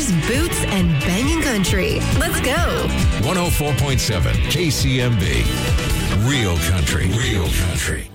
cars, boots, and banging country. Let's go. 104.7 KCMB. Real country. Real country.